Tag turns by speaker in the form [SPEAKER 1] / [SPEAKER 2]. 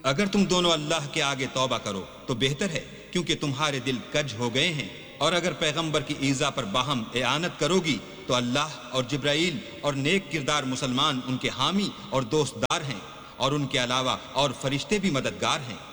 [SPEAKER 1] अगर तुम दोनों अल्लाह के आगे तौबा करो तो बेहतर है, क्योंकि तुम्हारे दिल कज हो गए हैं। और अगर पैगंबर की ईज़ा पर बाहम एआनत करोगी तो अल्लाह और जिब्राईल और नेक किरदार मुसलमान उनके हामी और दोस्तदार हैं, और उनके अलावा और फरिश्ते भी मददगार हैं।